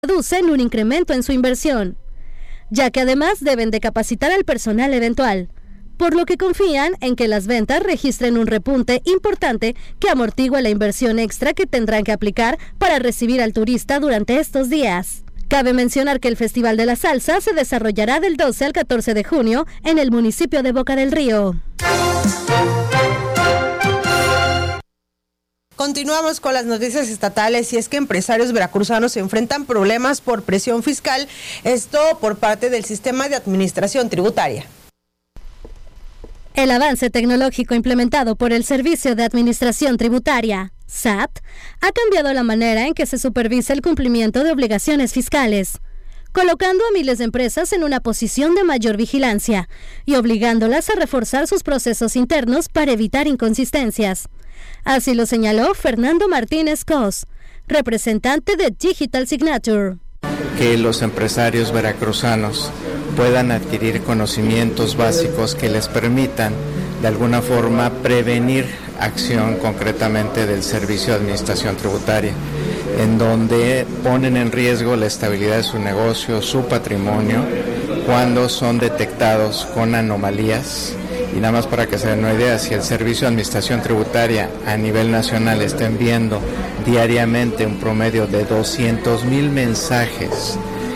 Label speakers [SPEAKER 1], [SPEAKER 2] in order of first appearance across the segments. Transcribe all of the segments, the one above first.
[SPEAKER 1] traduce en un incremento en su inversión, ya que además deben de capacitar al personal eventual, por lo que confían en que las ventas registren un repunte importante que amortigua la inversión extra que tendrán que aplicar para recibir al turista durante estos días. Cabe mencionar que el Festival de la Salsa se desarrollará del 12 al 14 de junio en el municipio de Boca del Río.
[SPEAKER 2] Continuamos con las noticias estatales y es que empresarios veracruzanos se enfrentan problemas por presión fiscal, esto por parte del sistema de administración tributaria.
[SPEAKER 1] El avance tecnológico implementado por el Servicio de Administración Tributaria, SAT, ha cambiado la manera en que se supervisa el cumplimiento de obligaciones fiscales, colocando a miles de empresas en una posición de mayor vigilancia y obligándolas a reforzar sus procesos internos para evitar inconsistencias. Así lo señaló Fernando Martínez Cos, representante de Digital Signature.
[SPEAKER 3] Que los empresarios veracruzanos puedan adquirir conocimientos básicos que les permitan de alguna forma prevenir acción concretamente del Servicio de Administración Tributaria, en donde ponen en riesgo la estabilidad de su negocio, su patrimonio, cuando son detectados con anomalías. Y nada más para que se den una idea, si el Servicio de Administración Tributaria a nivel nacional está enviando diariamente un promedio de 200,000 mensajes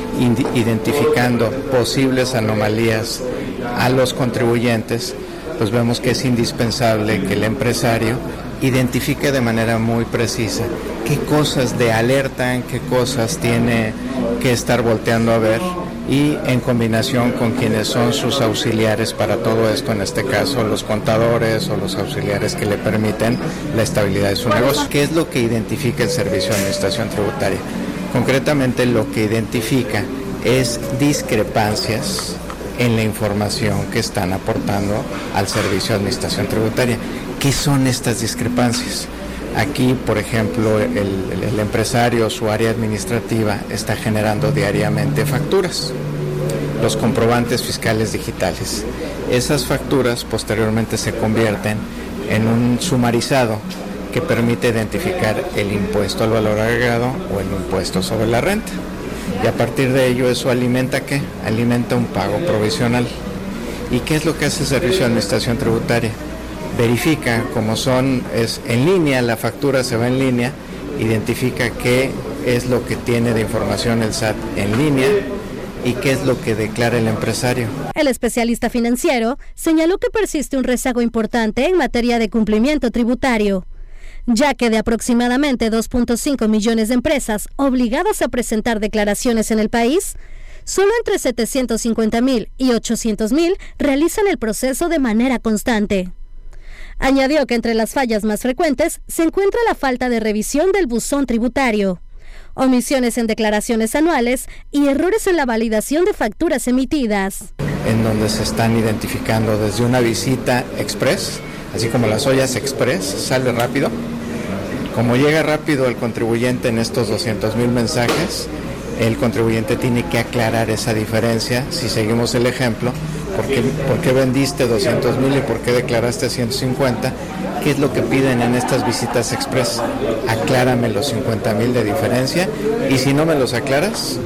[SPEAKER 3] identificando posibles anomalías a los contribuyentes, pues vemos que es indispensable que el empresario identifique de manera muy precisa qué cosas de alerta, qué cosas tiene que estar volteando a ver, y en combinación con quienes son sus auxiliares para todo esto, en este caso los contadores o los auxiliares que le permiten la estabilidad de su negocio. ¿Qué es lo que identifica el Servicio de Administración Tributaria? Concretamente lo que identifica es discrepancias en la información que están aportando al Servicio de Administración Tributaria. ¿Qué son estas discrepancias? Aquí, por ejemplo, el empresario, su área administrativa, está generando diariamente facturas, los comprobantes fiscales digitales. Esas facturas posteriormente se convierten en un sumarizado que permite identificar el impuesto al valor agregado o el impuesto sobre la renta. Y a partir de ello, ¿eso alimenta qué? Alimenta un pago provisional. ¿Y qué es lo que hace el Servicio de Administración Tributaria? Verifica, como es en línea, la factura se va en línea, identifica qué es lo que tiene de información el SAT en línea y qué es lo que declara el empresario.
[SPEAKER 1] El especialista financiero señaló que persiste un rezago importante en materia de cumplimiento tributario, ya que de aproximadamente 2.5 millones de empresas obligadas a presentar declaraciones en el país, solo entre 750,000 y 800,000 realizan el proceso de manera constante. Añadió que entre las fallas más frecuentes se encuentra la falta de revisión del buzón tributario, omisiones en declaraciones anuales y errores en la validación de facturas emitidas.
[SPEAKER 3] En donde se están identificando desde una visita express, así como las ollas express, sale rápido. Como llega rápido el contribuyente en estos 200,000 mensajes, el contribuyente tiene que aclarar esa diferencia. Si seguimos el ejemplo, ¿por qué vendiste 200,000 y por qué declaraste 150? ¿Qué es lo que piden en estas visitas express? Aclárame los 50,000 de diferencia, y si no me los aclaras,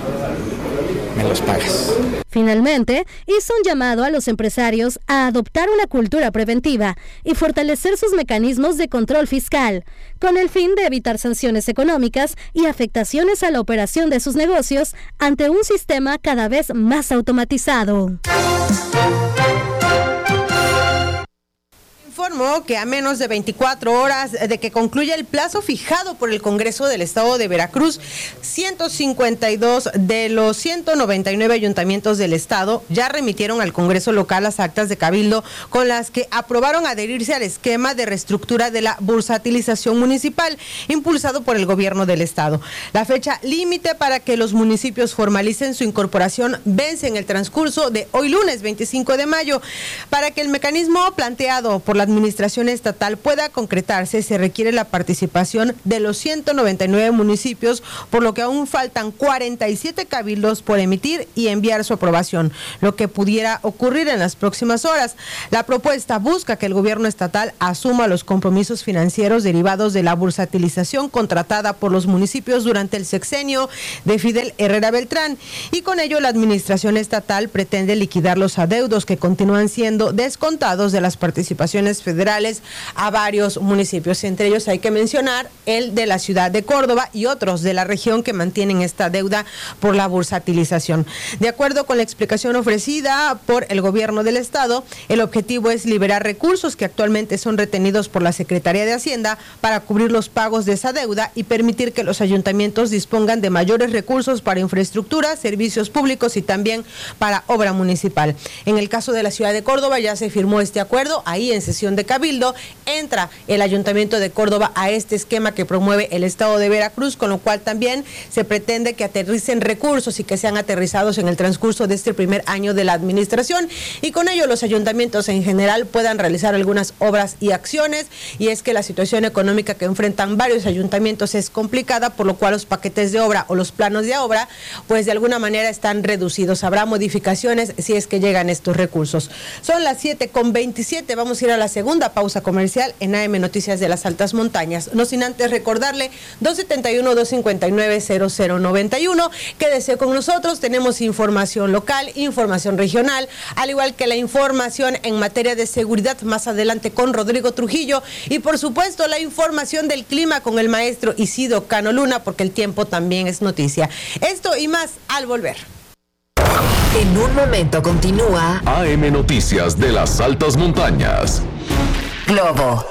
[SPEAKER 3] me los pagas.
[SPEAKER 1] Finalmente, hizo un llamado a los empresarios a adoptar una cultura preventiva y fortalecer sus mecanismos de control fiscal, con el fin de evitar sanciones económicas y afectaciones a la operación de sus negocios ante un sistema cada vez más automatizado.
[SPEAKER 2] Informó que a menos de 24 horas de que concluya el plazo fijado por el Congreso del Estado de Veracruz, 152 de los 199 ayuntamientos del Estado ya remitieron al Congreso local las actas de cabildo con las que aprobaron adherirse al esquema de reestructura de la bursatilización municipal impulsado por el gobierno del Estado. La fecha límite para que los municipios formalicen su incorporación vence en el transcurso de hoy lunes 25 de mayo, para que el mecanismo planteado por la administración estatal pueda concretarse, se requiere la participación de los 199 municipios, por lo que aún faltan 47 cabildos por emitir y enviar su aprobación, lo que pudiera ocurrir en las próximas horas. La propuesta busca que el gobierno estatal asuma los compromisos financieros derivados de la bursatilización contratada por los municipios durante el sexenio de Fidel Herrera Beltrán, y con ello la administración estatal pretende liquidar los adeudos que continúan siendo descontados de las participaciones federales a varios municipios. Entre ellos hay que mencionar el de la ciudad de Córdoba y otros de la región que mantienen esta deuda por la bursatilización. De acuerdo con la explicación ofrecida por el gobierno del estado, el objetivo es liberar recursos que actualmente son retenidos por la Secretaría de Hacienda para cubrir los pagos de esa deuda y permitir que los ayuntamientos dispongan de mayores recursos para infraestructura, servicios públicos y también para obra municipal. En el caso de la ciudad de Córdoba ya se firmó este acuerdo, ahí en sesión de cabildo entra el ayuntamiento de Córdoba a este esquema que promueve el estado de Veracruz, con lo cual también se pretende que aterricen recursos y que sean aterrizados en el transcurso de este primer año de la administración, y con ello los ayuntamientos en general puedan realizar algunas obras y acciones. Y es que la situación económica que enfrentan varios ayuntamientos es complicada, por lo cual los paquetes de obra o los planos de obra pues de alguna manera están reducidos. Habrá modificaciones si es que llegan estos recursos. Son las 7:27, vamos a ir a la segunda pausa comercial en AM Noticias de las Altas Montañas. No sin antes recordarle 271-259-0091. Quédese con nosotros, tenemos información local, información regional, al igual que la información en materia de seguridad más adelante con Rodrigo Trujillo, y por supuesto la información del clima con el maestro Isidro Cano Luna, porque el tiempo también es noticia. Esto y más al volver.
[SPEAKER 4] En un momento continúa
[SPEAKER 5] AM Noticias de las Altas Montañas.
[SPEAKER 4] Globo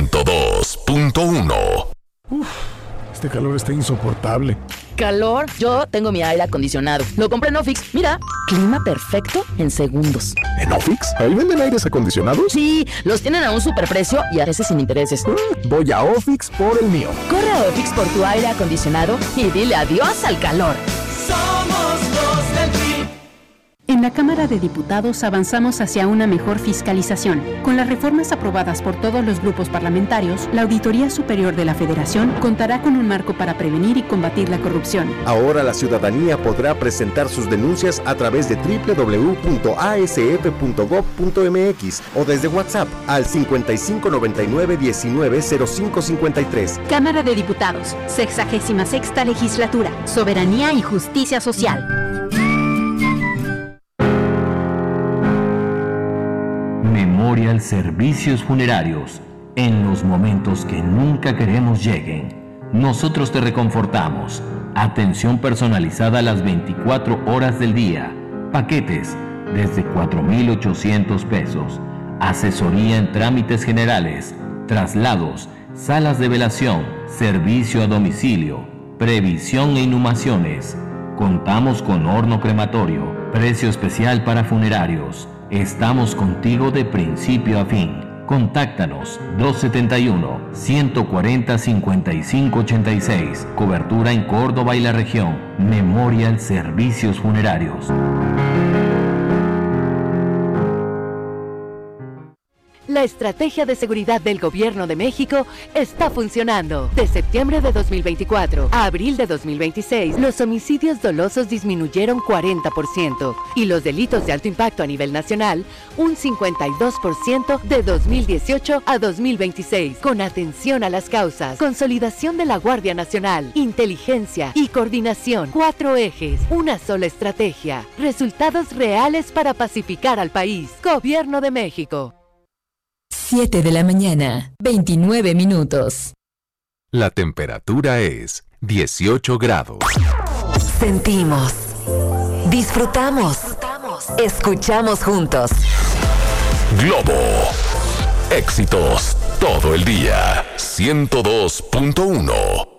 [SPEAKER 5] 102.1.
[SPEAKER 6] Este calor está insoportable.
[SPEAKER 7] ¿Calor? Yo tengo mi aire acondicionado. Lo compré en Ofix. Mira, clima perfecto en segundos.
[SPEAKER 6] ¿En Ofix? ¿Ahí venden aires acondicionados?
[SPEAKER 7] Sí, los tienen a un superprecio y a veces sin intereses.
[SPEAKER 6] Voy a Ofix por el mío.
[SPEAKER 7] Corre a Ofix por tu aire acondicionado y dile adiós al calor.
[SPEAKER 8] Somos los del PRI.
[SPEAKER 9] En la Cámara de Diputados avanzamos hacia una mejor fiscalización. Con las reformas aprobadas por todos los grupos parlamentarios, la Auditoría Superior de la Federación contará con un marco para prevenir y combatir la corrupción.
[SPEAKER 10] Ahora la ciudadanía podrá presentar sus denuncias a través de www.asf.gov.mx o desde WhatsApp al 5599-190553.
[SPEAKER 9] Cámara de Diputados, 66ª Legislatura, Soberanía y Justicia Social.
[SPEAKER 11] Memorial Servicios Funerarios. En los momentos que nunca queremos lleguen, nosotros te reconfortamos. Atención personalizada a las 24 horas del día. Paquetes desde 4,800 pesos. Asesoría en trámites generales, traslados, salas de velación, servicio a domicilio, previsión e inhumaciones. Contamos con horno crematorio, precio especial para funerarios. Estamos contigo de principio a fin. Contáctanos 271-140-5586. Cobertura en Córdoba y la región. Memorial Servicios Funerarios.
[SPEAKER 12] La estrategia de seguridad del Gobierno de México está funcionando. De septiembre de 2024 a abril de 2026, los homicidios dolosos disminuyeron 40% y los delitos de alto impacto a nivel nacional un 52% de 2018 a 2026. Con atención a las causas, consolidación de la Guardia Nacional, inteligencia y coordinación. 4 ejes, una sola estrategia. Resultados reales para pacificar al país. Gobierno de México.
[SPEAKER 4] 7 de la mañana, 29 minutos.
[SPEAKER 5] La temperatura es 18 grados.
[SPEAKER 4] Sentimos, disfrutamos, escuchamos juntos.
[SPEAKER 5] Globo. Éxitos todo el día. 102.1.